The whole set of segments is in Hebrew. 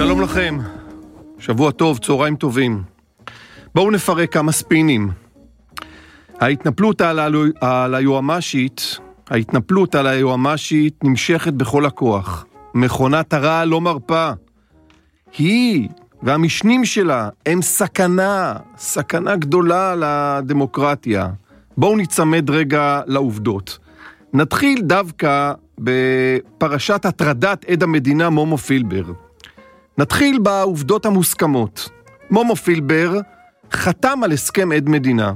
שלום לכם, שבוע טוב, צהריים טובים. בואו נפרק כמה ספינים. ההתנפלות על היועמ"שית נמשכת בכל הכוח. מכונת הרע לא מרפה. היא והמשנים שלה הם סכנה גדולה לדמוקרטיה. בואו נצמד רגע לעובדות. נתחיל דווקא בפרשת הטרדת עד המדינה מומו פילבר. נתחיל בעובדות המוסכמות. מומו פילבר חתם על הסכם עד מדינה.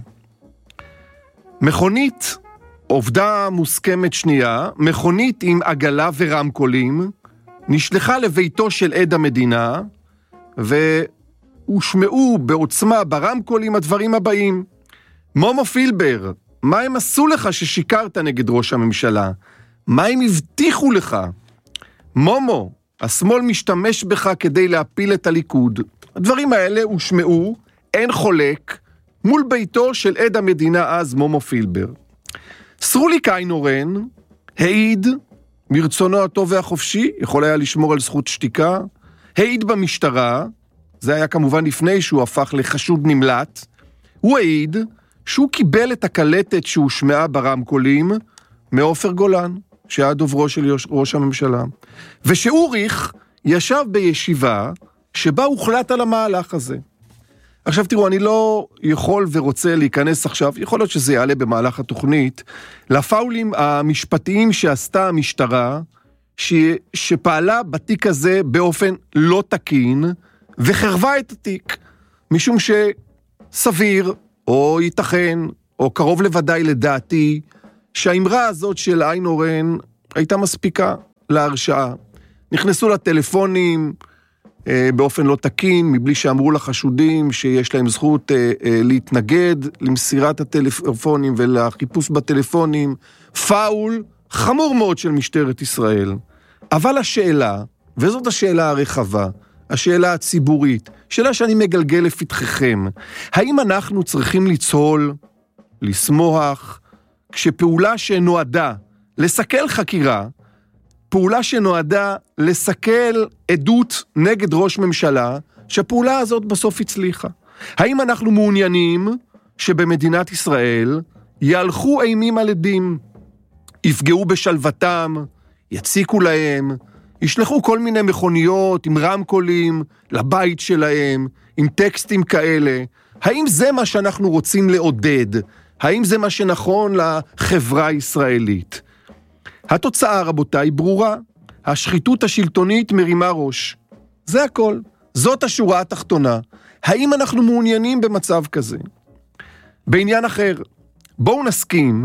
מכונית, עובדה מוסכמת שנייה, מכונית עם עגלה ורמקולים, נשלחה לביתו של עד המדינה, והושמעו בעוצמה ברמקולים הדברים הבאים. מומו פילבר, מה הם עשו לך ששיקרת נגד ראש הממשלה? מה הם הבטיחו לך? מומו, השמאל משתמש בך כדי להפיל את הליכוד. הדברים האלה הושמעו, אין חולק, מול ביתו של עד המדינה אז מומו פילבר. סרוליק איינהורן העיד מרצונו הטוב והחופשי, יכול היה לשמור על זכות שתיקה, העיד במשטרה, זה היה כמובן לפני שהוא הפך לחשוד נמלט, הוא העיד שהוא קיבל את הקלטת שהושמעה ברמקולים מעופר גולן, שהיה דוברו של ראש הממשלה, ושאוריך ישב בישיבה שבה הוחלט על המהלך הזה. עכשיו תראו, אני לא יכול ורוצה להיכנס עכשיו, יכול להיות שזה יעלה במהלך התוכנית, לפאולים המשפטיים שעשתה המשטרה, שפעלה בתיק הזה באופן לא תקין, וחרבה את התיק, משום שסביר, או ייתכן, או קרוב לוודאי לדעתי, שהאמרה הזאת של איינהורן הייתה מספיקה להרשעה. נכנסו לטלפונים באופן לא תקין, מבלי שאמרו לחשודים שיש להם זכות להתנגד למסירת הטלפונים ולחיפוש בטלפונים. פאול חמור מאוד של משטרת ישראל. אבל השאלה, וזאת השאלה הרחבה, השאלה הציבורית, שאלה שאני מגלגל לפתחכם, האם אנחנו צריכים לצהול, לשמוח, כשפעולה שנועדה לסכל חקירה, פעולה שנועדה לסכל עדות נגד ראש ממשלה, שהפעולה הזאת בסוף הצליחה. האם אנחנו מעוניינים שבמדינת ישראל יהלכו אימים על עדים, יפגעו בשלוותם, יציקו להם, ישלחו כל מיני מכוניות עם רמקולים לבית שלהם, עם טקסטים כאלה? האם זה מה שאנחנו רוצים לעודד? האם זה מה שנכון לחברה הישראלית? התוצאה, רבותיי, ברורה. השחיתות השלטונית מרימה ראש. זה הכל. זאת השורה התחתונה. האם אנחנו מעוניינים במצב כזה? בעניין אחר, בואו נסכים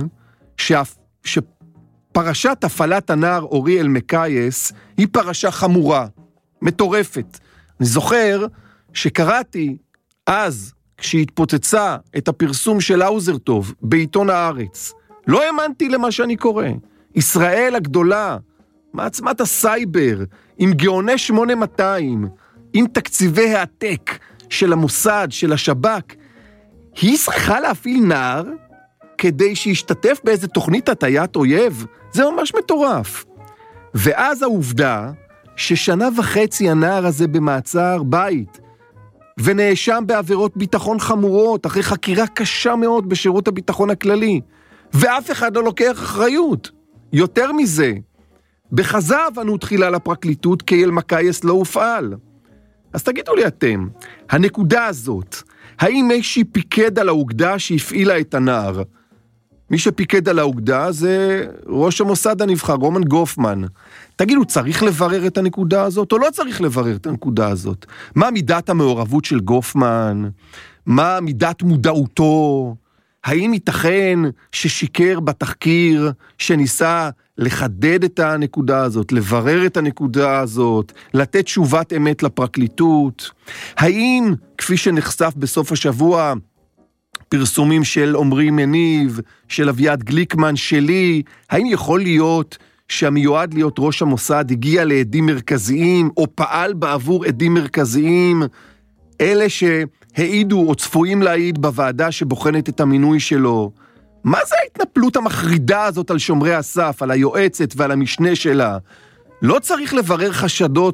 שפרשת הפעלת הנער אורי אלמקייס היא פרשה חמורה, מטורפת. אני זוכר שקראתי אז, כשהתפוצצה את הפרסום של האוזרטוב בעיתון הארץ, לא האמנתי למה שאני קורא. ישראל הגדולה, מעצמת הסייבר, עם גאוני 8200, עם תקציבי העתק של המוסד, של השב"כ, היא צריכה להפעיל נער כדי שישתתף באיזה תוכנית הטיית אויב? זה ממש מטורף. ואז העובדה ששנה וחצי הנער הזה במעצר בית, ונאשם בעבירות ביטחון חמורות, אחרי חקירה קשה מאוד בשירות הביטחון הכללי, ואף אחד לא לוקח אחריות. יותר מזה, בחזב אנו תחילה לפרקליטות כי אלמקייס לא הופעל. אז תגידו לי אתם, הנקודה הזאת, האם מישהי פיקד על האוגדה שהפעילה את הנער? מי שפיקד על האוגדה זה ראש המוסד הנבחר, רומן גופמן. תגידו, צריך לברר את הנקודה הזאת או לא צריך לברר את הנקודה הזאת? מה מידת המעורבות של גופמן? מה מידת מודעותו? האם ייתכן ששיקר בתחקיר שניסה לחדד את הנקודה הזאת, לברר את הנקודה הזאת, לתת תשובת אמת לפרקליטות? האם, כפי שנחשף בסוף השבוע, פרסומים של עומרי מניב, של אביעד גליקמן, שלי, האם יכול להיות שהמיועד להיות ראש המוסד הגיע לעדים מרכזיים, או פעל בעבור עדים מרכזיים, אלה שהעידו או צפויים להעיד בוועדה שבוחנת את המינוי שלו? מה זה ההתנפלות המחרידה הזאת על שומרי הסף, על היועצת ועל המשנה שלה? לא צריך לברר חשדות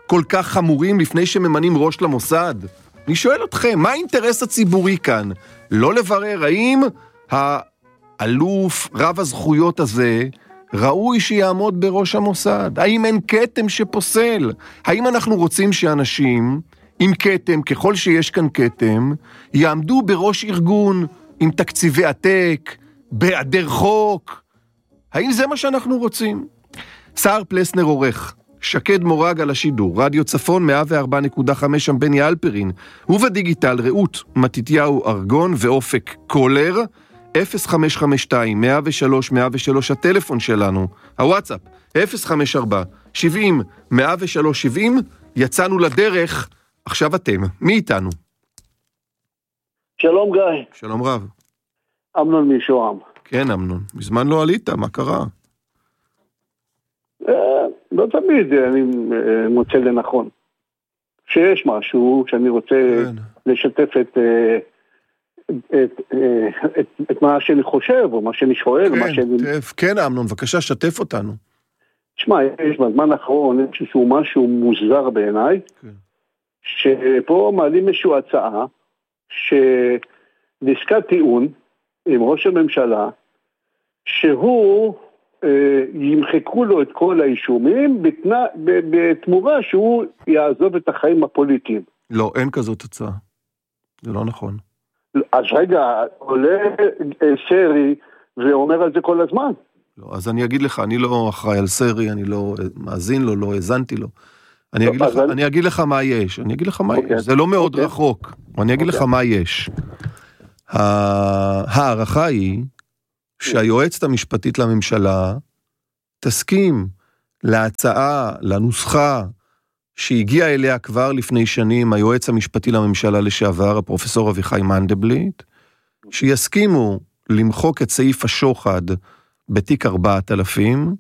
כל כך חמורים לפני שממנים ראש למוסד? אני שואל אתכם, מה האינטרס הציבורי כאן? לא לברר האם האלוף רב הזכויות הזה ראוי שיעמוד בראש המוסד? האם אין כתם שפוסל? האם אנחנו רוצים שאנשים עם כתם, ככל שיש כאן כתם, יעמדו בראש ארגון עם תקציבי עתק, בהיעדר חוק? האם זה מה שאנחנו רוצים? סער פלסנר עורך, שקד מורג על השידור, רדיו צפון 104.5 שם בני אלפרין, ובדיגיטל רעות מתתיהו ארגון ואופק קולר, 0552-103-103 הטלפון שלנו, הוואטסאפ 054-70-103-70, יצאנו לדרך, עכשיו אתם, מי איתנו? שלום גיא. שלום רב. אמנון משוהם. כן אמנון, מזמן לא עלית, מה קרה? לא תמיד אני מוצא לנכון. שיש משהו שאני רוצה לשתף את מה שאני חושב, או מה שאני שואל. כן אמנון, בבקשה, שתף אותנו. תשמע, יש בזמן האחרון משהו מוזר בעיניי, שפה מעלים איזושהי הצעה, שדסקת טיעון עם ראש הממשלה, שהוא ימחקו לו את כל האישומים בתמורה שהוא יעזוב את החיים הפוליטיים. לא, אין כזאת הצעה. זה לא נכון. אז רגע, עולה סרי ואומר על זה כל הזמן. לא, אז אני אגיד לך, אני לא אחראי על סרי, אני לא מאזין לו, לא הזנתי לו. אני אגיד לך מה יש. אני אגיד לך מה יש. זה לא מאוד רחוק. אני אגיד לך מה יש. הערכה היא שהיועצת המשפטית לממשלה תסכים להצעה, לנוסחה שהגיע אליה כבר לפני שנים היועץ המשפטי לממשלה לשעבר, הפרופסור אביחי מנדלבליט, שיסכימו למחוק את סעיף השוחד בתיק 4000,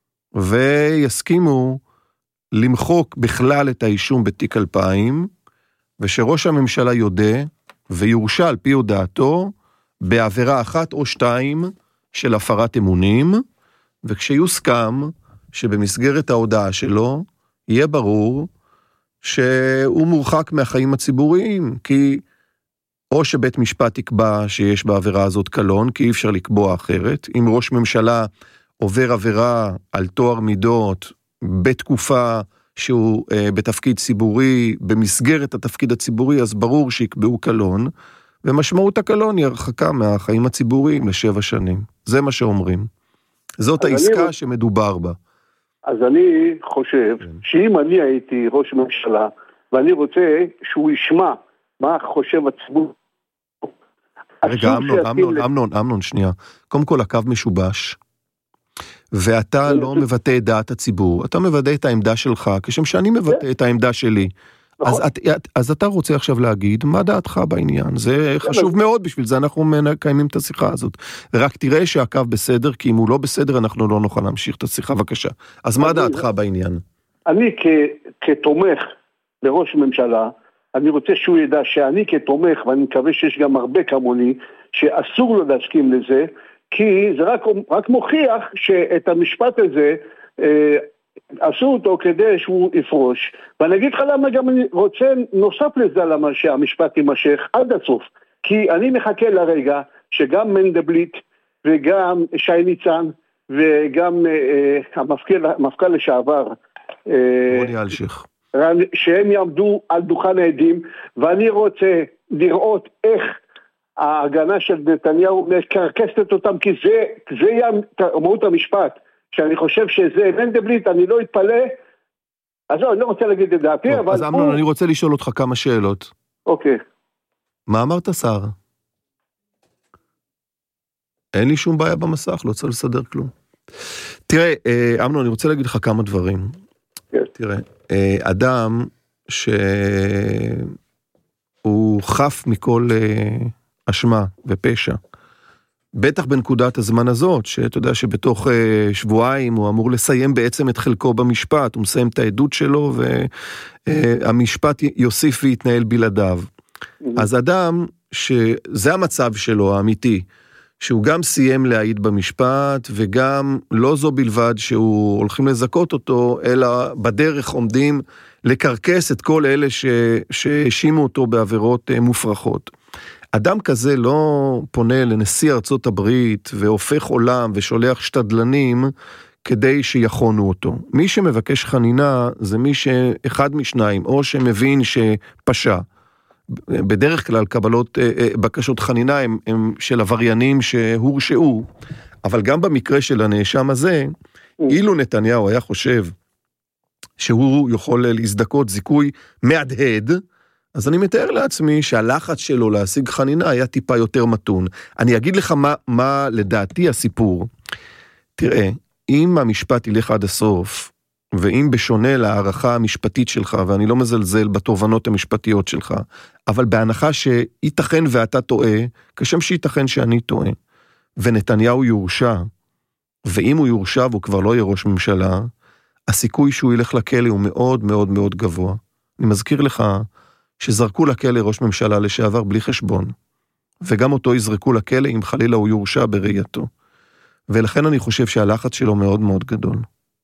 ויסכימו למחוק בכלל את האישום בתיק 2000, ושראש הממשלה יודע ויורשע על פי הודעתו בעבירה אחת או שתיים של הפרת אמונים, וכשיוסכם שבמסגרת ההודעה שלו יהיה ברור שהוא מורחק מהחיים הציבוריים, כי או שבית משפט יקבע שיש בעבירה הזאת קלון, כי אי אפשר לקבוע אחרת. אם ראש ממשלה עובר עבירה על טוהר מידות בתקופה שהוא בתפקיד ציבורי, במסגרת התפקיד הציבורי, אז ברור שיקבעו קלון, ומשמעות הקלון היא הרחקה מהחיים הציבוריים ל7 שנים. זה מה שאומרים. זאת העסקה שמדובר בה. אז אני חושב שאם אני הייתי ראש ממשלה, ואני רוצה שהוא ישמע מה חושב הציבור. רגע, אמנון, שנייה. קודם כל, הקו משובש, ואתה לא מבטא את דעת הציבור. אתה מבטא את העמדה שלך, כשם שאני מבטא את העמדה שלי. אז אתה רוצה עכשיו להגיד, מה דעתך בעניין? זה חשוב מאוד, בשביל זה אנחנו מקיימים את השיחה הזאת. רק תראה שהקו בסדר, כי אם הוא לא בסדר, אנחנו לא נוכל להמשיך את השיחה, בבקשה. אז מה דעתך בעניין? אני כתומך בראש ממשלה, אני רוצה שהוא ידע שאני כתומך, ואני מקווה שיש גם הרבה כמוני, שאסור לו להסכים לזה, כי זה רק מוכיח שאת המשפט הזה עשו אותו כדי שהוא יפרוש. ואני אגיד לך למה גם אני רוצה נוסף לזה למה שהמשפט יימשך עד הסוף. כי אני מחכה לרגע שגם מנדלבליט וגם שי ניצן וגם המפכ"ל לשעבר רוני אלשיך, שהם יעמדו על דוכן העדים, ואני רוצה לראות איך ההגנה של נתניהו מקרקסת אותם, כי זה יהיה מהות המשפט. שאני חושב שזה מנדלבליט, אני לא אתפלא, אז לא, אני לא רוצה להגיד את דעתי, אבל... אז אמנון, אני רוצה לשאול אותך כמה שאלות. אוקיי. מה אמרת, שר? אין לי שום בעיה במסך, לא צריך לסדר כלום. תראה, אמנון, אני רוצה להגיד לך כמה דברים. כן. תראה, אדם שהוא חף מכל אשמה ופשע, בטח בנקודת הזמן הזאת, שאתה יודע שבתוך שבועיים הוא אמור לסיים בעצם את חלקו במשפט, הוא מסיים את העדות שלו, והמשפט יוסיף ויתנהל בלעדיו. אז אדם שזה המצב שלו האמיתי, שהוא גם סיים להעיד במשפט, וגם לא זו בלבד שהוא הולכים לזכות אותו, אלא בדרך עומדים לקרקס את כל אלה שהאשימו אותו בעבירות מופרכות. אדם כזה לא פונה לנשיא ארצות הברית והופך עולם ושולח שתדלנים כדי שיחונו אותו. מי שמבקש חנינה זה מי שאחד משניים, או שמבין שפשע. בדרך כלל קבלות בקשות חנינה הם של עבריינים שהורשעו, אבל גם במקרה של הנאשם הזה, אילו נתניהו היה חושב שהוא יכול להזדכות זיכוי מהדהד, אז אני מתאר לעצמי שהלחץ שלו להשיג חנינה היה טיפה יותר מתון. אני אגיד לך מה לדעתי הסיפור. תראה, אם המשפט ילך עד הסוף, ואם בשונה להערכה המשפטית שלך, ואני לא מזלזל בתובנות המשפטיות שלך, אבל בהנחה שייתכן ואתה טועה, כשם שייתכן שאני טועה, ונתניהו יורשע, ואם הוא יורשע והוא כבר לא יהיה ראש ממשלה, הסיכוי שהוא ילך לכלא הוא מאוד מאוד מאוד גבוה. אני מזכיר לך שזרקו לכלא ראש ממשלה לשעבר בלי חשבון, וגם אותו יזרקו לכלא אם חלילה הוא יורשע בראייתו. ולכן אני חושב שהלחץ שלו מאוד מאוד גדול.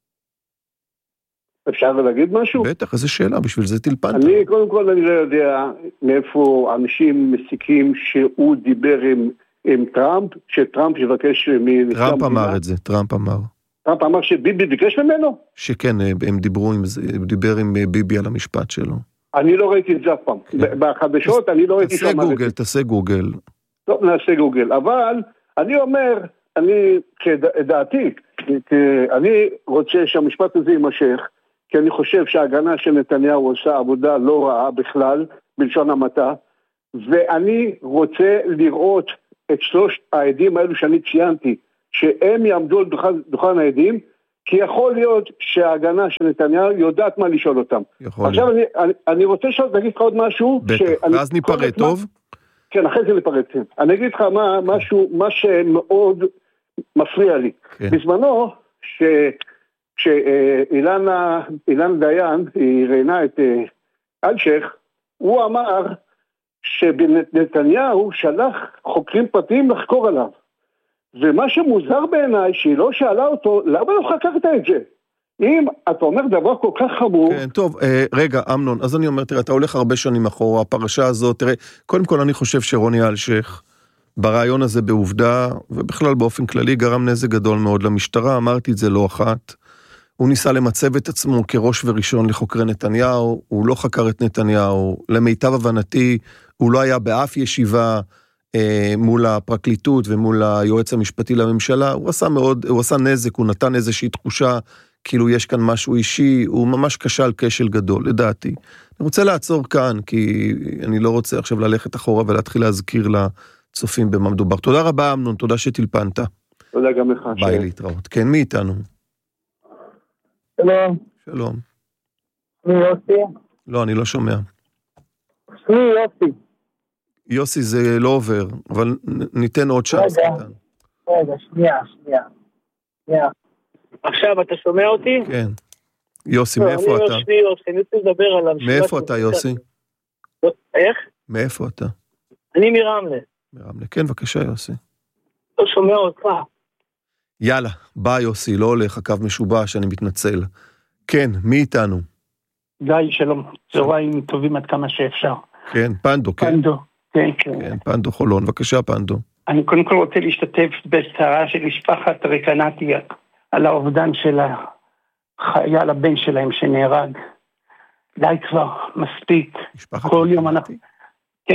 אפשר להגיד משהו? בטח, איזו שאלה, בשביל זה טלפנת. אני, קודם כל, אני לא יודע מאיפה אנשים מסיקים שהוא דיבר עם טראמפ, שטראמפ יבקש טראמפ אמר את זה, טראמפ אמר. טראמפ אמר שביבי ביקש ממנו? שכן, הם דיברו עם זה, הוא דיבר עם ביבי על המשפט שלו. אני לא ראיתי את זה אף פעם. בחדשות אני לא ראיתי תעשה גוגל, תעשה גוגל. טוב, נעשה גוגל. אבל אני אומר, אני כדעתי, אני רוצה שהמשפט הזה יימשך, כי אני חושב שההגנה של נתניהו עושה עבודה לא רעה בכלל, בלשון המעטה, ואני רוצה לראות את שלושת העדים האלו שאני ציינתי, שהם יעמדו על דוכן העדים, כי יכול להיות שההגנה של נתניהו יודעת מה לשאול אותם. עכשיו אני רוצה להגיד לך עוד משהו. בטח, ואז ניפרד טוב? כן, אחרי זה ניפרד. אני אגיד לך מה שמאוד מפריע לי. בזמנו, שאילן דיין, היא ראיינה את אלשייך, הוא אמר שנתניהו שלח חוקרים פרטיים לחקור עליו. ומה שמוזר בעיניי, שהיא לא שאלה אותו, למה לא חקרת את זה? אם אתה אומר דבר כל כך חמור... כן, טוב, רגע, אמנון, אז אני אומר, תראה, אתה הולך הרבה שנים אחורה, הפרשה הזאת, תראה, קודם כל אני חושב שרוני אלשייך, ברעיון הזה בעובדה, ובכלל באופן כללי, גרם נזק גדול מאוד למשטרה, אמרתי את זה לא אחת, הוא ניסה למצב את עצמו כראש וראשון לחוקרי נתניהו, הוא לא חקר את נתניהו, למיטב הבנתי, הוא לא היה באף ישיבה מול הפרקליטות ומול היועץ המשפטי לממשלה, הוא עשה נזק, הוא נתן איזושהי תחושה, כאילו יש כאן משהו אישי, הוא ממש כשל כשל גדול, לדעתי. אני רוצה לעצור כאן, כי אני לא רוצה עכשיו ללכת אחורה ולהתחיל להזכיר לצופים במה מדובר. תודה רבה, אמנון, תודה שטלפנת. תודה גם לך. ביי להתראות. כן, מי איתנו? שלום. שלום. שמי יוסי? לא, אני לא שומע. שמי יוסי. יוסי זה לא עובר, אבל ניתן עוד צ'אנס קטן. רגע, שנייה. עכשיו אתה שומע אותי? כן. יוסי, מאיפה אתה? אני רוצה לדבר על המשפט. מאיפה אתה, יוסי? איך? מאיפה אתה? אני מרמלה. מרמלה, כן, בבקשה, יוסי. לא שומע אותך. יאללה, ביי יוסי, לא הולך, הקו משובש, אני מתנצל. כן, מי איתנו? גיא, שלום. צהריים טובים עד כמה שאפשר. כן, פנדו, כן. פנדו, כן. כן, פנדו חולון, בבקשה, פנדו. אני קודם כל רוצה להשתתף בצערה של משפחת רקנתי על האובדן של החייל הבן שלהם שנהרג. די כבר, מספיק. משפחת כל יום רקנתי? כן,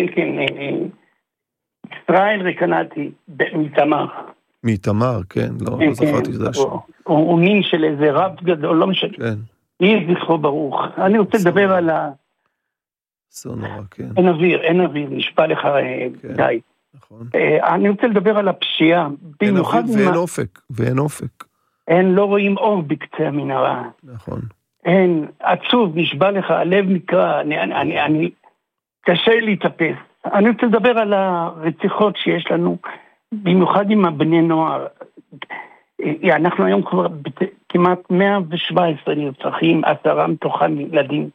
ישראל רקנתי מתמר. מתמר, כן, לא זכרתי את זה. הוא מין של איזה רב גדול, לא משנה. כן. יהי זכרו ברוך. אני רוצה לדבר על סונורה, כן. אין אוויר, נשבע לך די. נכון. אני רוצה לדבר על הפשיעה. אין אוויר ואין אופק. לא רואים אור בקצה המנהרה. נכון. עצוב, נשבע לך, הלב נקרע, אני קשה להתאפס. אני רוצה לדבר על הרציחות שיש לנו, במיוחד עם הבני נוער. אנחנו היום כבר כמעט 117 נרצחים, 10 מתוכם ילדים.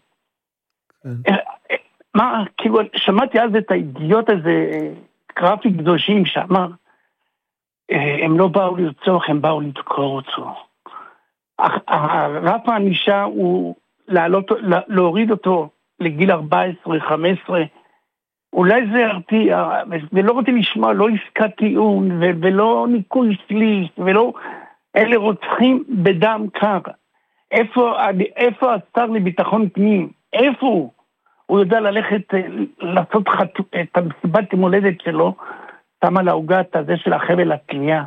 מה, כאילו, שמעתי אז את האידיוט הזה, גרפי קדושים שאמר, הם לא באו לרצוח, הם באו לדקור אותו. רף הענישה הוא להוריד אותו לגיל 14-15, אולי זה ירתיע, ולא רוצה לשמוע, לא עסקת טיעון, ולא ניקוי שליש, ולא, אלה רוצחים בדם קר. איפה השר לביטחון פנים? איפה הוא יודע ללכת, לעשות את המסיבת מולדת שלו, שם על ההוגת הזה של החבל התלייה.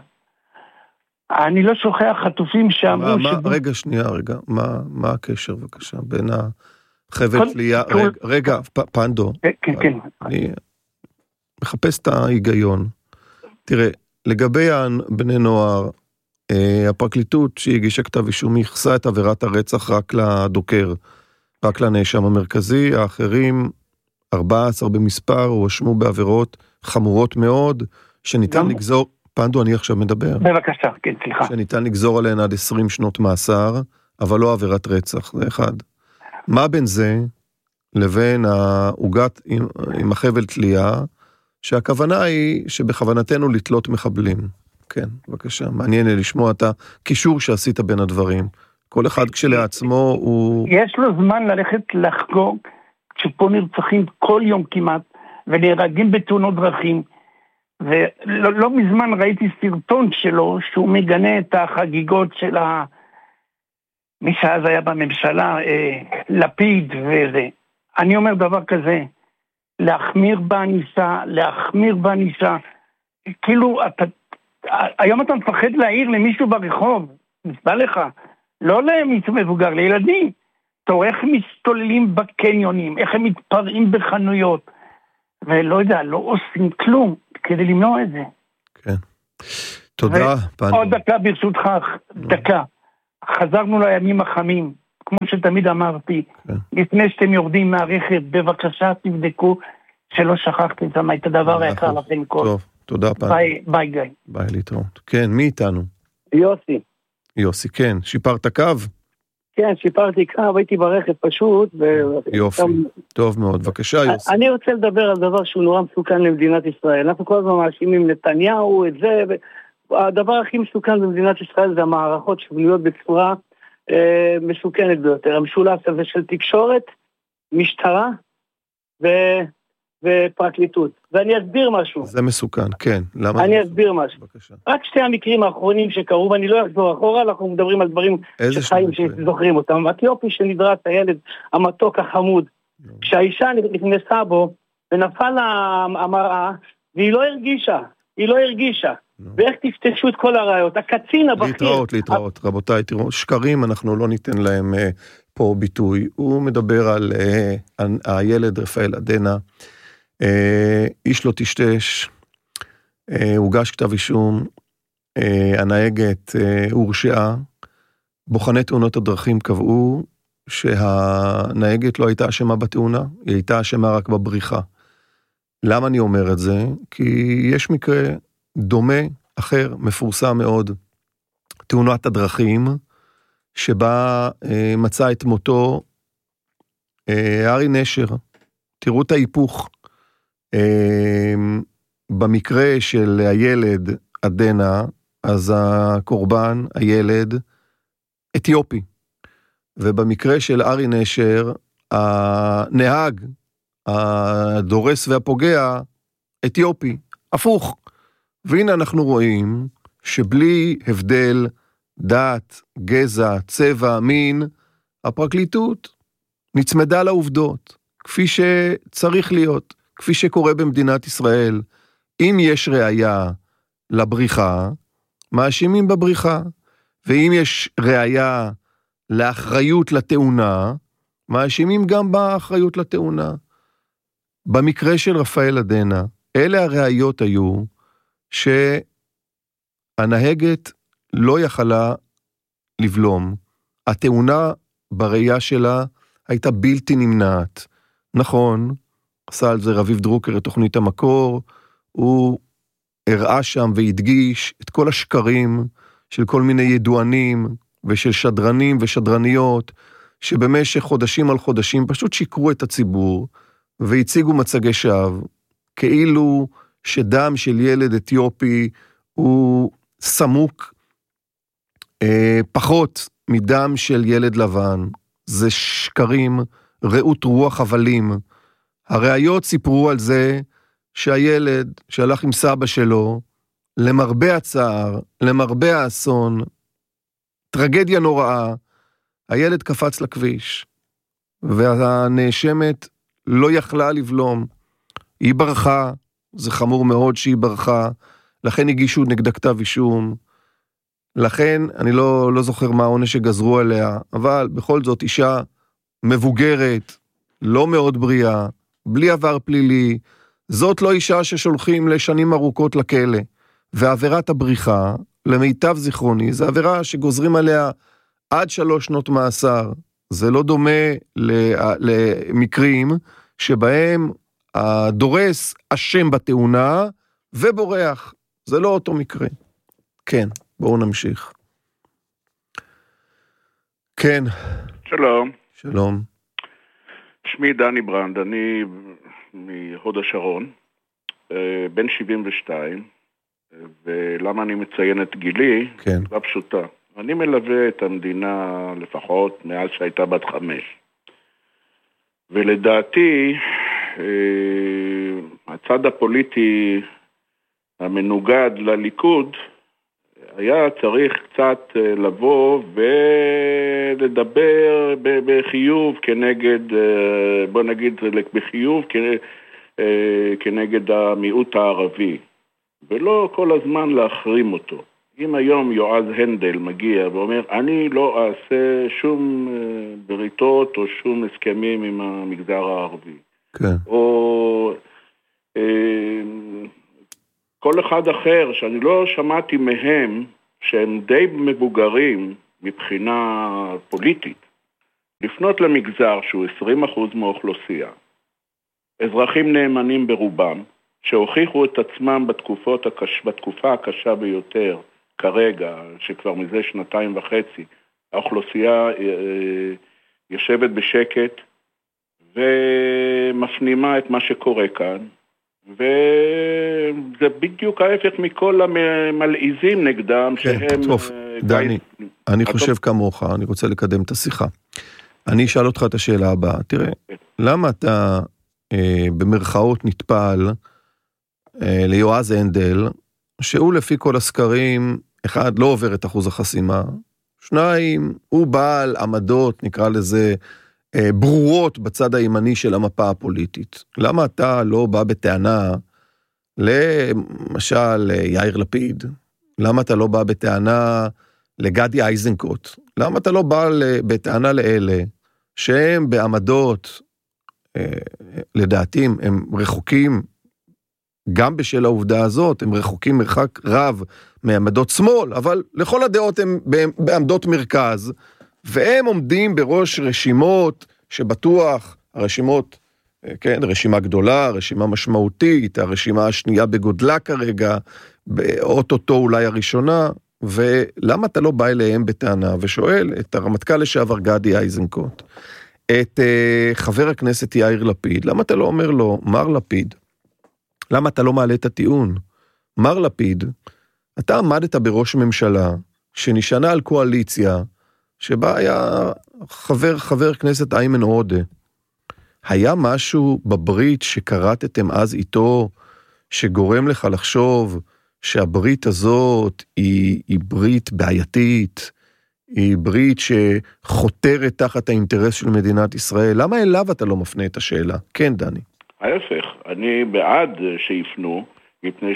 אני לא שוכח חטופים שאמרו... רגע, מה הקשר בבקשה בין החבל תלייה? רגע, פנדו. כן. אני מחפש את ההיגיון. תראה, לגבי בני נוער, הפרקליטות שהגישה כתב אישום יחסה את עבירת הרצח רק לדוקר, רק לנאשם המרכזי, האחרים 14 במספר הואשמו בעבירות חמורות מאוד, שניתן לגזור, פנדו אני עכשיו מדבר. בבקשה, כן, סליחה. שניתן לגזור עליהן עד 20 שנות מאסר, אבל לא עבירת רצח, זה אחד. מה בין זה לבין העוגת עם החבל תלייה, שהכוונה היא שבכוונתנו לתלות מחבלים. כן, בבקשה, מעניין לשמוע את הקישור שעשית בין הדברים. כל אחד כשלעצמו הוא... יש לו זמן ללכת לחגוג, כשפה נרצחים כל יום כמעט, ונהרגים בתאונות דרכים, ולא מזמן ראיתי סרטון שלו, שהוא מגנה את החגיגות של מי שאז היה בממשלה, לפיד וזה. אני אומר דבר כזה, להחמיר בענישה, כאילו היום אתה מפחד להעיר למישהו ברחוב, נסבע לך, לא למישהו מבוגר, לילדים. תראה איך מסתוללים בקניונים, איך הם מתפרעים בחנויות, ולא יודע, לא עושים כלום כדי למנוע את זה. כן. תודה. עוד דקה ברשותך, דקה. חזרנו לימים החמים, כמו שתמיד אמרתי, לפני שאתם יורדים מהרכב, בבקשה תבדקו שלא שכחתם שם את הדבר היקר לכם כל. טוב, תודה פעם. ביי גיא. ביי להתראות. כן, מי איתנו? יוסי, כן. שיפרת קו? כן, שיפרתי קו, הייתי ברכב פשוט. יופי, טוב מאוד. בבקשה, יוסי. אני רוצה לדבר על דבר שהוא נורא מסוכן למדינת ישראל. אנחנו כל הזמן מאשימים נתניהו, את זה, הדבר הכי מסוכן במדינת ישראל זה המערכות שבנויות בצורה מסוכנת ביותר. המשולש הזה של תקשורת, משטרה ופרקליטות. ואני אסביר משהו. זה מסוכן, כן. אני אסביר משהו. בבקשה. רק שתי המקרים האחרונים שקרו, ואני לא אחזור אחורה, אנחנו מדברים על דברים שחיים שזוכרים אותם. אתיופי שנדרס, הילד המתוק החמוד, כשהאישה נכנסה בו, ונפל המראה, והיא לא הרגישה. ואיך תפתשו את כל הראיות? הקצין הבכיר... להתראות. רבותיי, תראו, שקרים אנחנו לא ניתן להם פה ביטוי. הוא מדבר על הילד רפאל עדנה, איש לא טשטש, הוגש כתב אישום, הנהגת הורשעה, בוחני תאונות הדרכים קבעו שהנהגת לא הייתה אשמה בתאונה, היא הייתה אשמה רק בבריחה. למה אני אומר את זה? כי יש מקרה דומה, אחר, מפורסם מאוד, תאונת הדרכים, שבה מצא את מותו ארי נשר. תראו את ההיפוך. במקרה של הילד עדנה, אז הקורבן, הילד, אתיופי. ובמקרה של ארי נשר, הנהג, הדורס והפוגע, אתיופי. הפוך. והנה אנחנו רואים שבלי הבדל דת, גזע, צבע, מין, הפרקליטות נצמדה לעובדות, כפי שצריך להיות, כפי שקורה במדינת ישראל. אם יש ראיה לבריחה, מאשימים בבריחה, ואם יש ראיה לאחריות לתאונה, מאשימים גם באחריות לתאונה. במקרה של רפאל עדנה, אלה הראיות היו שהנהגת לא יכלה לבלום. התאונה בראייה שלה הייתה בלתי נמנעת. נכון, עשה על זה רביב דרוקר את תוכנית המקור, הוא הראה שם והדגיש את כל השקרים של כל מיני ידוענים ושל שדרנים ושדרניות, שבמשך חודשים על חודשים פשוט שיקרו את הציבור, והציגו מצגי שווא, כאילו שדם של ילד אתיופי הוא סמוק פחות מדם של ילד לבן. זה שקרים, ראות רוח הבלים. הראיות סיפרו על זה שהילד שהלך עם סבא שלו, למרבה הצער, למרבה האסון, טרגדיה נוראה, הילד קפץ לכביש, והנאשמת לא יכלה לבלום. היא ברחה, זה חמור מאוד שהיא ברחה, לכן הגישו נגדה כתב אישום, לכן אני לא זוכר מה העונש שגזרו עליה, אבל בכל זאת אישה מבוגרת, לא מאוד בריאה, בלי עבר פלילי, זאת לא אישה ששולחים לשנים ארוכות לכלא, ועבירת הבריחה, למיטב זיכרוני, זה עבירה שגוזרים עליה עד 3 שנות מאסר. זה לא דומה למקרים שבהם הדורס אשם בתאונה ובורח. זה לא אותו מקרה. כן, בואו נמשיך. כן. שלום. שלום. שמי דני ברנד, אני מהוד השרון, בן 72, ולמה אני מציין את גילי? כן. זה פשוטה. אני מלווה את המדינה לפחות מאז שהייתה בת 5. ולדעתי, הצד הפוליטי המנוגד לליכוד, היה צריך קצת לבוא ולדבר בחיוב כנגד, בוא נגיד בחיוב כנגד המיעוט הערבי, ולא כל הזמן להחרים אותו. אם היום יועז הנדל מגיע ואומר, אני לא אעשה שום בריתות או שום הסכמים עם המגזר הערבי, כן. או כל אחד אחר שאני לא שמעתי מהם, שהם די מבוגרים מבחינה פוליטית, לפנות למגזר שהוא 20% מהאוכלוסייה, אזרחים נאמנים ברובם, שהוכיחו את עצמם בתקופה הקשה ביותר, כרגע, שכבר מזה 2.5, האוכלוסייה יושבת בשקט, ומפנימה את מה שקורה כאן, וזה בדיוק ההפך מכל המלעיזים נגדם, כן, שהם... טוב, דני, אני חושב כמוך, אני רוצה לקדם את השיחה. אני אשאל אותך את השאלה הבאה, תראה, למה אתה במרכאות נטפל ליועז הנדל, שהוא לפי כל הסקרים, 1, לא עובר את אחוז החסימה, 2, הוא בעל עמדות, נקרא לזה, ברורות בצד הימני של המפה הפוליטית. למה אתה לא בא בטענה למשל יאיר לפיד? למה אתה לא בא בטענה לגדי איזנקוט? למה אתה לא בא בטענה לאלה שהם בעמדות, לדעתי הם רחוקים, גם בשל העובדה הזאת, הם רחוקים מרחק רב מעמדות שמאל, אבל לכל הדעות הם בעמדות מרכז, והם עומדים בראש רשימות שבטוח, הרשימות, כן, רשימה גדולה, רשימה משמעותית, הרשימה השנייה בגודלה כרגע, באוטוטו אולי הראשונה, ולמה אתה לא בא אליהם בטענה ושואל את הרמטכ"ל לשעבר גדי איזנקוט, את חבר הכנסת יאיר לפיד, למה אתה לא אומר לו, מר לפיד, למה אתה לא מעלה את הטיעון? מר לפיד, אתה עמדת בראש ממשלה שנשענה על קואליציה, שבה היה חבר כנסת איימן עודה. היה משהו בברית שקראתם אז איתו, שגורם לך לחשוב שהברית הזאת היא ברית בעייתית, היא ברית שחותרת תחת האינטרס של מדינת ישראל? למה אליו אתה לא מפנה את השאלה? כן, דני. ההפך, אני בעד שיפנו, מפני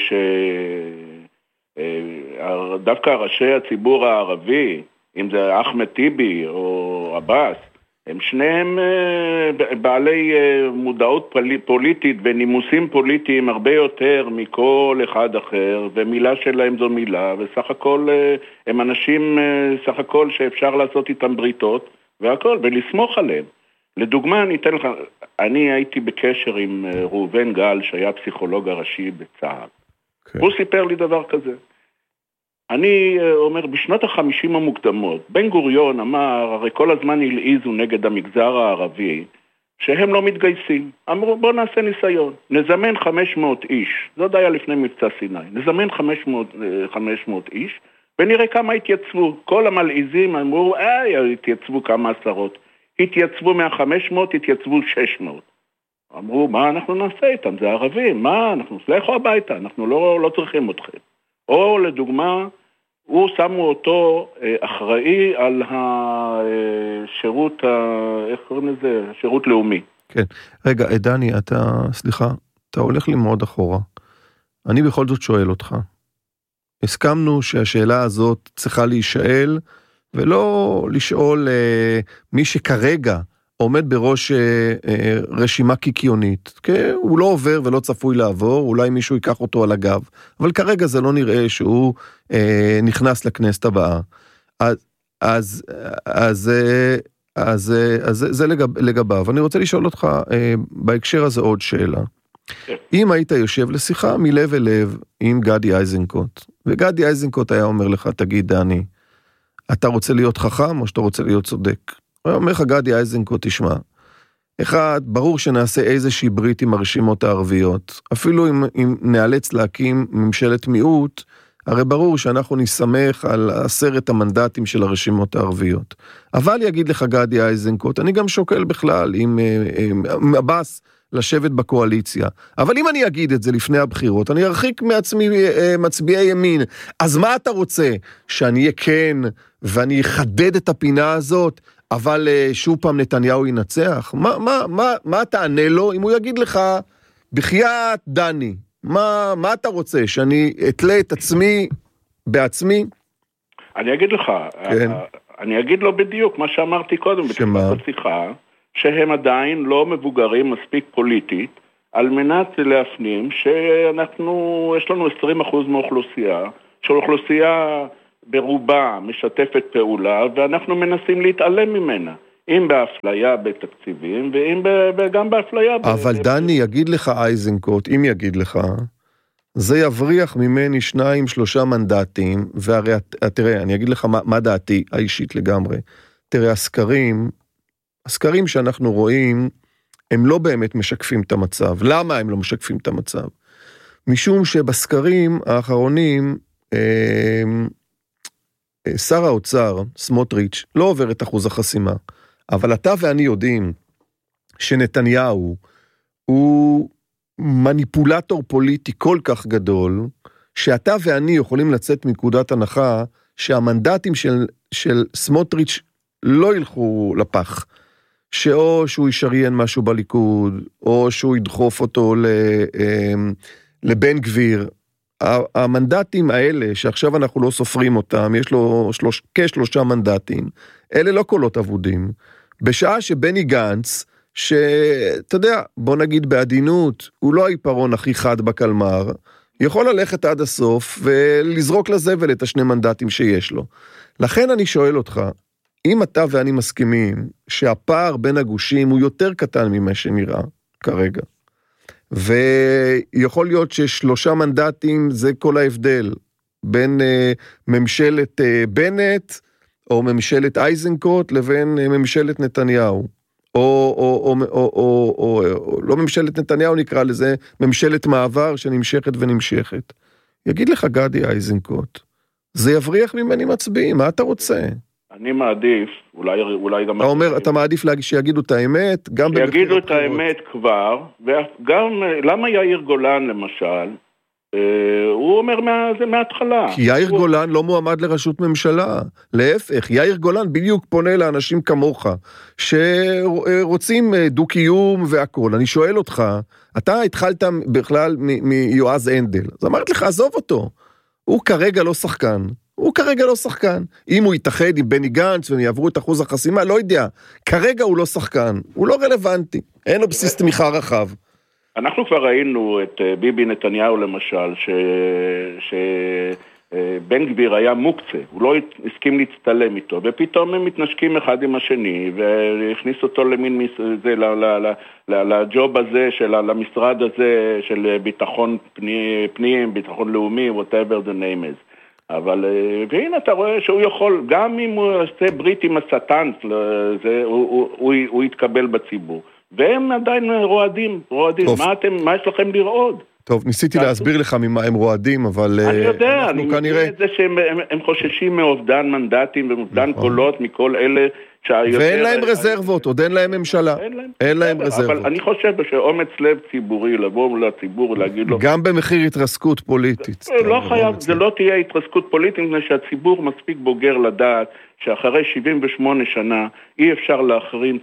שדווקא ראשי הציבור הערבי, אם זה אחמד טיבי או עבאס, הם שניהם בעלי מודעות פוליטית ונימוסים פוליטיים הרבה יותר מכל אחד אחר, ומילה שלהם זו מילה, וסך הכל הם אנשים סך הכל שאפשר לעשות איתם בריתות והכל, ולסמוך עליהם. לדוגמה, אני אתן לך, אני הייתי בקשר עם ראובן גל, שהיה פסיכולוג הראשי בצה"ל. Okay. הוא סיפר לי דבר כזה. אני אומר, בשנות ה-50 המוקדמות, בן גוריון אמר, הרי כל הזמן הלעיזו נגד המגזר הערבי, שהם לא מתגייסים. אמרו, בוא נעשה ניסיון. נזמן 500 איש, זאת היה לפני מבצע סיני, נזמן 500 איש, ונראה כמה התייצבו. כל המלעיזים אמרו, התייצבו כמה עשרות. התייצבו 500, התייצבו 600. אמרו, מה אנחנו נעשה איתם? זה ערבים, מה? אנחנו סלחו הביתה, אנחנו לא צריכים אתכם. או לדוגמה, הוא שמו אותו אחראי על השירות, איך קוראים לזה? שירות לאומי. כן. רגע, דני, סליחה, אתה הולך לי מאוד אחורה. אני בכל זאת שואל אותך. הסכמנו שהשאלה הזאת צריכה להישאל, ולא לשאול מי שכרגע עומד בראש רשימה קיקיונית, כי הוא לא עובר ולא צפוי לעבור, אולי מישהו ייקח אותו על הגב, אבל כרגע זה לא נראה שהוא נכנס לכנסת הבאה. אז זה לגביו. אני רוצה לשאול אותך בהקשר הזה עוד שאלה. אם היית יושב לשיחה מלב אל לב עם גדי איזנקוט, וגדי איזנקוט היה אומר לך, תגיד דני, אתה רוצה להיות חכם או שאתה רוצה להיות צודק? הוא אומר לך גדי איזנקוט, תשמע, אחד, ברור שנעשה איזושהי ברית עם הרשימות הערביות, אפילו אם נאלץ להקים ממשלת מיעוט, הרי ברור שאנחנו נסמך על 10 המנדטים של הרשימות הערביות. אבל יגיד לך גדי איזנקוט, אני גם שוקל בכלל עם עבאס לשבת בקואליציה. אבל אם אני אגיד את זה לפני הבחירות, אני ארחיק מעצמי מצביעי ימין. אז מה אתה רוצה? שאני אהיה כן ואני אחדד את הפינה הזאת, אבל שוב פעם נתניהו ינצח? מה תענה לו אם הוא יגיד לך, בחייאת דני, מה אתה רוצה? שאני אתלה את עצמי בעצמי? אני אגיד לך, כן. אני אגיד לו בדיוק מה שאמרתי קודם, בתחילת השיחה, שהם עדיין לא מבוגרים מספיק פוליטית, על מנת להפנים יש לנו 20% מאוכלוסייה, שאוכלוסייה ברובה משתפת פעולה, ואנחנו מנסים להתעלם ממנה, אם באפליה בתקציבים, ואם גם באפליה... אבל דני, יגיד לך איזנקוט, אם יגיד לך, זה יבריח ממני 2-3 מנדטים, והרי, תראה, אני אגיד לך מה דעתי האישית לגמרי. תראה, הסקרים שאנחנו רואים, הם לא באמת משקפים את המצב. למה הם לא משקפים את המצב? משום שבסקרים האחרונים, שר האוצר, סמוטריץ', לא עובר את אחוז החסימה. אבל אתה ואני יודעים שנתניהו הוא מניפולטור פוליטי כל כך גדול, שאתה ואני יכולים לצאת מנקודת הנחה שהמנדטים של סמוטריץ' לא ילכו לפח. שאו שהוא ישריין משהו בליכוד, או שהוא ידחוף אותו לבן גביר. המנדטים האלה, שעכשיו אנחנו לא סופרים אותם, יש לו כ3 מנדטים, אלה לא קולות אבודים. בשעה שבני גנץ, שאתה יודע, בוא נגיד בעדינות, הוא לא העיפרון הכי חד בקלמר, יכול ללכת עד הסוף ולזרוק לזבל את 2 מנדטים שיש לו. לכן אני שואל אותך, אם אתה ואני מסכימים שהפער בין הגושים הוא יותר קטן ממה שנראה כרגע, ויכול להיות ש3 מנדטים זה כל ההבדל בין ממשלת בנט או ממשלת איזנקוט לבין ממשלת נתניהו, או לא ממשלת נתניהו נקרא לזה, ממשלת מעבר שנמשכת ונמשכת. יגיד לך גדי איזנקוט, זה יבריח ממני מצביעים, מה אתה רוצה? אני מעדיף, אולי גם... אתה מעדיף שיגידו את האמת, גם... שיגידו את האמת כבר, וגם, למה יאיר גולן למשל, הוא אומר זה מההתחלה. כי יאיר גולן לא מועמד לראשות ממשלה, להפך, יאיר גולן בדיוק פונה לאנשים כמוך, שרוצים דו-קיום והכל. אני שואל אותך, אתה התחלת בכלל מיועז אנדל, אז אמרתי לך, עזוב אותו, הוא כרגע לא שחקן. אם הוא יתאחד עם בני גנץ והם יעברו את אחוז החסימה, לא יודע. כרגע הוא לא שחקן. הוא לא רלוונטי. אין לו בסיס תמיכה רחב. אנחנו כבר ראינו את ביבי נתניהו למשל, שבן גביר היה מוקצה. הוא לא הסכים להצטלם איתו, ופתאום הם מתנשקים אחד עם השני, והכניס אותו למין זה, לג'וב הזה, למשרד הזה של ביטחון פנים, ביטחון לאומי, whatever the name is. אבל, והנה אתה רואה שהוא יכול, גם אם הוא עושה ברית עם השטן, הוא יתקבל בציבור. והם עדיין רועדים. מה יש לכם לרעוד? טוב, ניסיתי להסביר לך ממה הם רועדים, אבל... אני יודע, אני מבין את זה שהם חוששים מאובדן מנדטים ומאובדן קולות מכל אלה ואין להם רזרבות, עוד אין להם ממשלה. אין להם רזרבות. אבל אני חושב שאומץ לב ציבורי, לבוא לציבור ולהגיד לו... גם במחיר התרסקות פוליטית. לא חייב, זה לא תהיה התרסקות פוליטית, מפני שהציבור מספיק בוגר לדעת שאחרי 78 שנה אי אפשר להחרים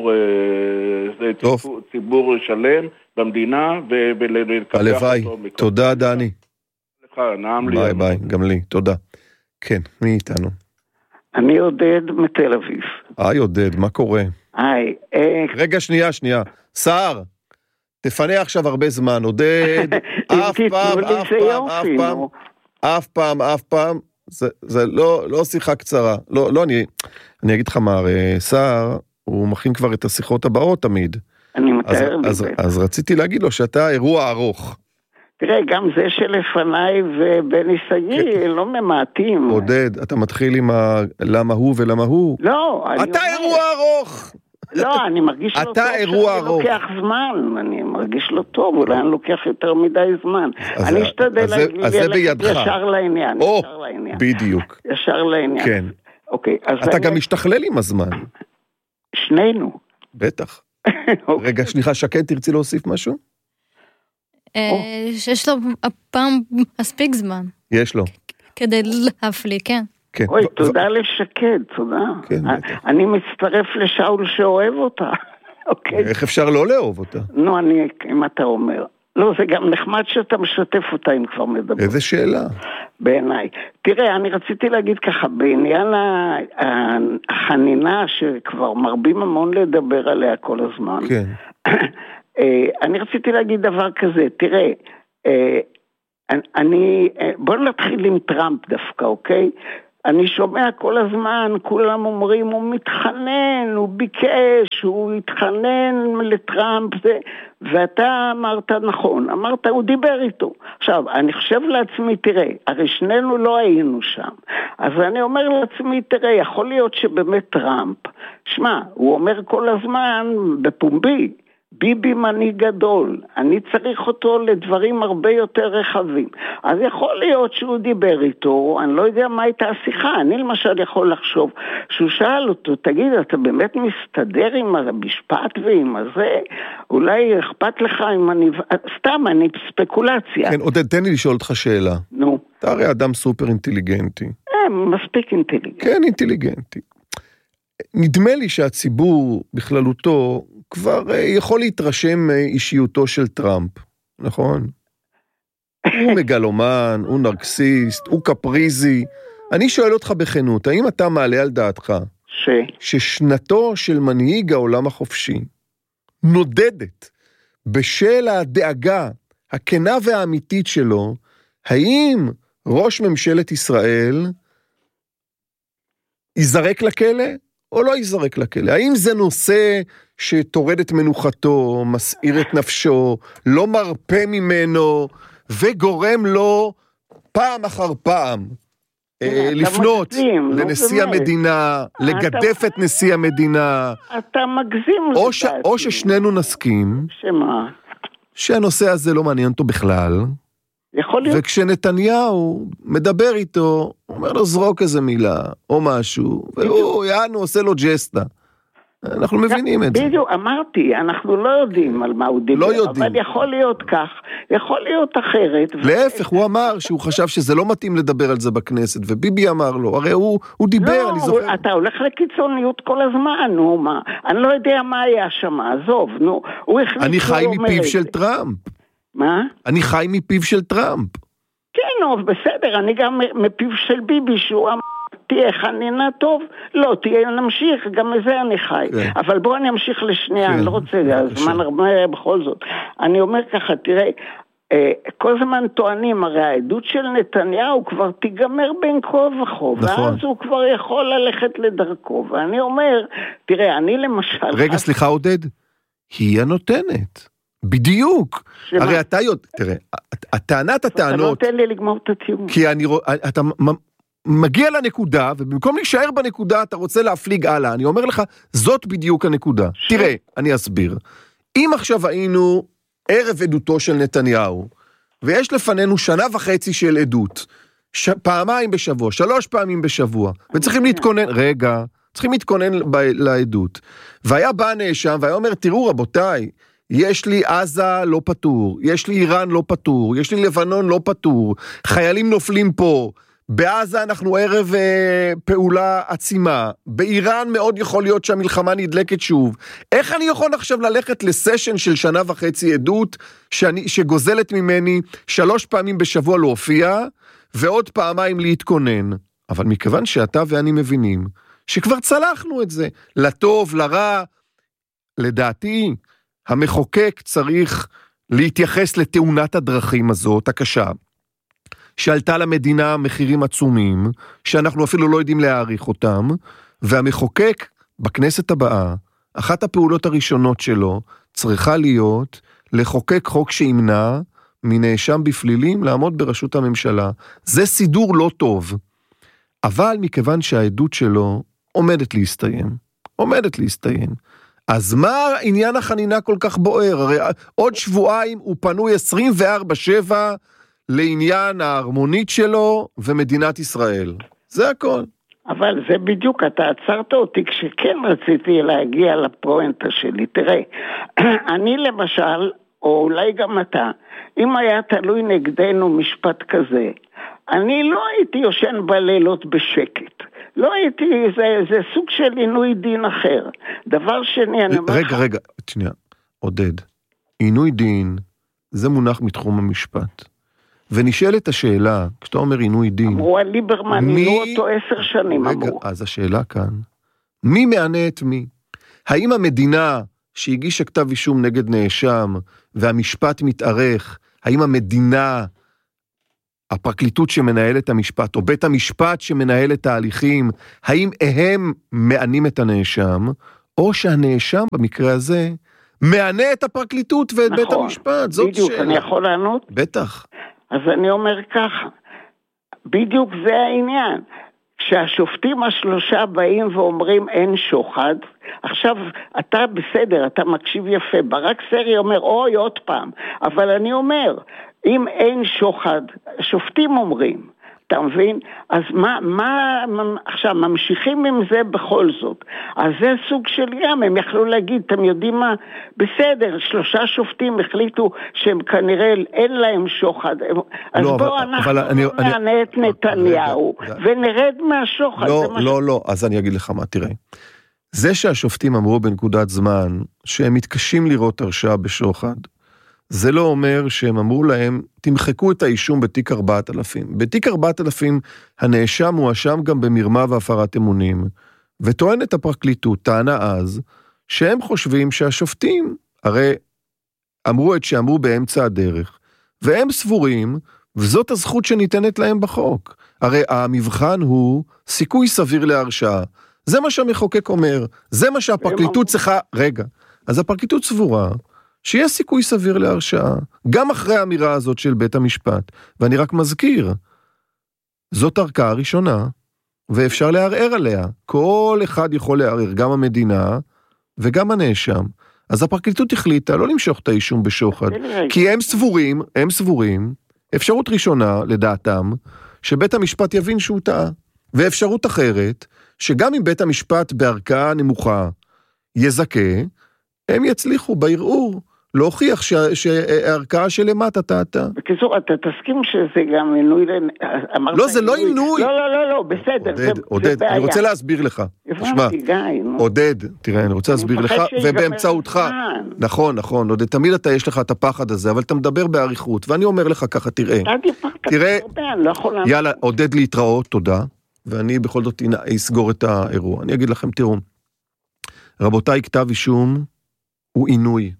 ציבור שלם במדינה ולקפח הלוואי, אותו. תודה דני. נעם לי. ביי ביי, גם לי, תודה. כן, מי איתנו? אני עודד מתל אביב. עודד, מה קורה? רגע, שנייה. סער, תפנה עכשיו הרבה זמן, עודד, אף פעם, זה לא שיחה קצרה. לא, אני אגיד לך מה, סער, הוא מכין כבר את השיחות הבאות תמיד. אני מתאר בזה. אז רציתי להגיד לו שאתה אירוע ארוך. תראה, גם זה שלפניי ובני סגי לא ממעטים. עודד, אתה מתחיל עם למה הוא ולמה הוא. לא, אתה אירוע ארוך. לא, אני מרגיש לא טוב שאני לוקח זמן, אני מרגיש לא טוב, אולי אני לוקח יותר מדי זמן. אני אשתדל ללכת ישר לעניין. בדיוק. ישר לעניין. כן. אתה גם משתכלל עם הזמן. שנינו. בטח. רגע, שנייה, שקד, תרצי להוסיף משהו? שיש לו הפעם מספיק זמן. יש לו. כדי להפליג, כן. אוי, תודה לשקד, תודה. אני מצטרף לשאול שאוהב אותה. איך אפשר לא לאהוב אותה? נו, אם אתה אומר. לא, זה גם נחמד שאתה משתף אותה אם כבר מדבר. איזה שאלה? בעיניי. תראה, אני רציתי להגיד ככה, בעניין החנינה שכבר מרבים המון לדבר עליה כל הזמן. כן. אני רציתי להגיד דבר כזה, תראה, בוא נתחיל עם טראמפ דווקא, אוקיי? אני שומע כל הזמן, כולם אומרים, הוא מתחנן, הוא ביקש, הוא התחנן לטראמפ, ואתה אמרת נכון, אמרת, הוא דיבר איתו. עכשיו, אני חושב לעצמי, תראה, הרי שנינו לא היינו שם, אז אני אומר לעצמי, תראה, יכול להיות שבאמת טראמפ, שמע, הוא אומר כל הזמן בפומבי, ביבי מנהיג גדול, אני צריך אותו לדברים הרבה יותר רחבים. אז יכול להיות שהוא דיבר איתו, אני לא יודע מה הייתה השיחה, אני למשל יכול לחשוב, שהוא שאל אותו, תגיד, אתה באמת מסתדר עם המשפט ועם הזה? אולי אכפת לך אם אני... סתם, אני ספקולציה. כן, עודד, תן לי לשאול אותך שאלה. נו. אתה הרי אדם סופר אינטליגנטי. מספיק אינטליגנטי. כן, אינטליגנטי. נדמה לי שהציבור בכללותו כבר יכול להתרשם מאישיותו של טראמפ, נכון? הוא מגלומן, הוא נרקסיסט, הוא קפריזי. אני שואל אותך בכנות, האם אתה מעלה על דעתך ששנתו של מנהיג העולם החופשי נודדת בשל הדאגה הכנה והאמיתית שלו, האם ראש ממשלת ישראל ייזרק לכלא או לא ייזרק לכלא? האם זה נושא שתורד את מנוחתו, מסעיר את נפשו, לא מרפא ממנו, וגורם לו פעם אחר פעם לפנות לנשיא המדינה, לגדף את נשיא המדינה? אתה מגזים. או ששנינו נסכים שהנושא הזה לא מעניין אותו בכלל, וכשנתניהו מדבר איתו, הוא אומר לו זרוק איזה מילה או משהו, והוא יענו עושה לו ג'סטה. אנחנו מבינים את זה. בדיוק, אמרתי, אנחנו לא יודעים על מה הוא דיבר, לא יודעים. אבל יכול להיות כך, יכול להיות אחרת. להפך, הוא אמר שהוא חשב שזה לא מתאים לדבר על זה בכנסת, וביבי אמר לו, הרי הוא דיבר, אני זוכר. לא, אתה הולך לקיצוניות כל הזמן, נו, מה? אני לא יודע מה היה שם, עזוב, נו. אני חי מפיו של טראמפ. מה? אני חי מפיו של טראמפ. כן, נו, בסדר, אני גם מפיו של ביבי, שהוא אמר, תהיה חנינה טוב, לא, תהיה נמשיך, גם מזה אני חי. כן. אבל בוא אני אמשיך לשנייה, אני לא רוצה, הזמן הרבה בכל זאת. אני אומר ככה, תראה, כל זמן טוענים, הרי העדות של נתניהו כבר תיגמר בין כה וכה, נכון. ואז הוא כבר יכול ללכת לדרכו, ואני אומר, תראה, אני למשל... רגע, סליחה עודד, היא הנותנת. בדיוק. שמה? הרי אתה יודע, תראה, הטענת הטענות... אתה לא נותן לי לגמור את הטיעון. כי אתה מגיע לנקודה, ובמקום להישאר בנקודה, אתה רוצה להפליג הלאה. אני אומר לך, זאת בדיוק הנקודה. תראה, אני אסביר. אם עכשיו היינו ערב עדותו של נתניהו, ויש לפנינו 1.5 שנה של עדות, פעמיים בשבוע, 3 פעמים בשבוע, וצריכים להתכונן, רגע, צריכים להתכונן לעדות. והיה בא נאשם, והיה אומר, תראו רבותיי, יש לי עזה לא פטור, יש לי איראן לא פטור, יש לי לבנון לא פטור, חיילים נופלים פה, בעזה אנחנו ערב פעולה עצימה, באיראן מאוד יכול להיות שהמלחמה נדלקת שוב. איך אני יכול עכשיו ללכת לסשן של 1.5 עדות, שגוזלת ממני 3 פעמים בשבוע להופיע, ועוד פעמיים להתכונן? אבל מכיוון שאתה ואני מבינים, שכבר צלחנו את זה, לטוב, לרע, לדעתי, המחוקק צריך להתייחס לתאונת הדרכים הזאת, הקשה, שעלתה למדינה מחירים עצומים, שאנחנו אפילו לא יודעים להעריך אותם, והמחוקק בכנסת הבאה, אחת הפעולות הראשונות שלו, צריכה להיות לחוקק חוק שימנע מנאשם בפלילים לעמוד בראשות הממשלה. זה סידור לא טוב, אבל מכיוון שהעדות שלו עומדת להסתיים, אז מה עניין החנינה כל כך בוער? הרי עוד שבועיים הוא פנוי 24/7 לעניין ההרמונית שלו ומדינת ישראל. זה הכל. אבל זה בדיוק, אתה עצרת אותי כשכן רציתי להגיע לפואנטה שלי. תראה, אני למשל, או אולי גם אתה, אם היה תלוי נגדנו משפט כזה, אני לא הייתי יושן בלילות בשקט. לא הייתי, זה סוג של עינוי דין אחר. דבר שני, אני אומר... רגע, שנייה, עודד. עינוי דין, זה מונח מתחום המשפט. ונשאלת השאלה, כשאתה אומר עינוי דין... אמרו על ליברמן, עינו אותו 10 שנים, רגע, אמרו. אז השאלה כאן, מי מענה את מי? האם המדינה שהגישה כתב אישום נגד נאשם, והמשפט מתארך, האם המדינה... הפרקליטות שמנהלת את המשפט, או בית המשפט שמנהל את ההליכים, האם הם מענים את הנאשם, או שהנאשם במקרה הזה, מענה את הפרקליטות ואת בית המשפט? זאת בדיוק, אני יכול לענות? בטח. אז אני אומר ככה, בדיוק זה העניין. כשהשופטים 3 באים ואומרים אין שוחד, עכשיו אתה בסדר, אתה מקשיב יפה, ברק סרי אומר אוי עוד פעם, אבל אני אם אין שוחד, השופטים אומרים, אתה מבין? אז מה עכשיו ממשיכים עם זה בכל זאת? אז זה סוג של גם, הם יכלו להגיד, אתם יודעים מה? בסדר, 3 שופטים החליטו שהם כנראה אין להם שוחד, אז לא, בואו אנחנו נענה את נתניהו, ונרד מהשוחד. לא, אז אני אגיד לך מה, תראה. זה שהשופטים אמרו בנקודת זמן, שהם מתקשים לראות הרשעה בשוחד, זה לא אומר שהם אמרו להם, תמחקו את האישום בתיק 4000. בתיק 4000 הנאשם מואשם גם במרמה והפרת אמונים, וטוענת הפרקליטות, טענה אז, שהם חושבים שהשופטים, הרי אמרו את שאמרו באמצע הדרך, והם סבורים, וזאת הזכות שניתנת להם בחוק. הרי המבחן הוא סיכוי סביר להרשעה. זה מה שהמחוקק אומר, זה מה שהפרקליטות צריכה, רגע, אז הפרקליטות סבורה, שיש סיכוי סביר להרשעה, גם אחרי האמירה הזאת של בית המשפט, ואני רק מזכיר, זאת ערכאה ראשונה, ואפשר לערער עליה, כל אחד יכול לערער, גם המדינה וגם הנאשם, אז הפרקליטות החליטה לא למשוך את האישום בשוחד, כי הם סבורים, אפשרות ראשונה לדעתם, שבית המשפט יבין שהוא טעה, ואפשרות אחרת, שגם אם בית המשפט בערכאה נמוכה יזכה, הם יצליחו בערעור, להוכיח שהערכאה שלמטה טעתה. בקיצור, אתה תסכים שזה גם עינוי... לא, זה לא עינוי. לא, בסדר. עודד, אני רוצה להסביר לך. עודד, תראה, אני רוצה להסביר לך, ובאמצעותך. נכון, עודד, תמיד יש לך את הפחד הזה, אבל אתה מדבר בעריכות, ואני אומר לך ככה, תראה, יאללה, עודד להתראות, תודה, ואני בכל זאת אסגור את האירוע. אני אגיד לכם, תראו, רבותיי, כתב אישום הוא עינוי.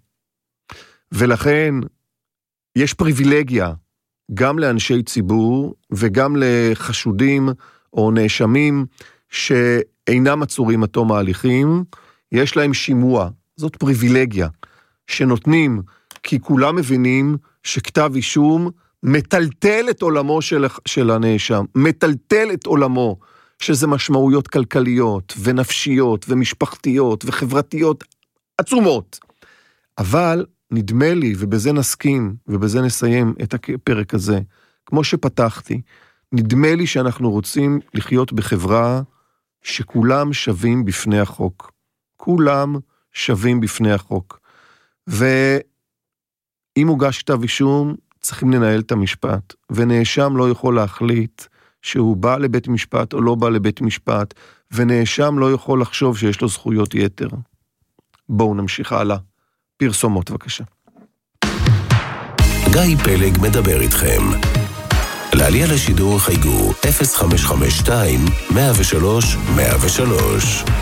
ולכן יש פריבילגיה גם לאנשי ציבור וגם לחשודים או נאשמים שאינם עצורים עד תום ההליכים, יש להם שימוע. זאת פריבילגיה שנותנים, כי כולם מבינים שכתב אישום מטלטל את עולמו של הנאשם, מטלטל את עולמו, שזה משמעויות כלכליות ונפשיות ומשפחתיות וחברתיות עצומות. אבל נדמה לי, ובזה נסכים, ובזה נסיים את הפרק הזה, כמו שפתחתי, נדמה לי שאנחנו רוצים לחיות בחברה שכולם שווים בפני החוק. כולם שווים בפני החוק. ואם הוגש כתב אישום, צריכים לנהל את המשפט, ונאשם לא יכול להחליט שהוא בא לבית משפט או לא בא לבית משפט, ונאשם לא יכול לחשוב שיש לו זכויות יתר. בואו נמשיך הלאה. פרסומות בבקשה. גיא פלג מדבר איתכם. לעלייה לשידור חייגו 0552 103 103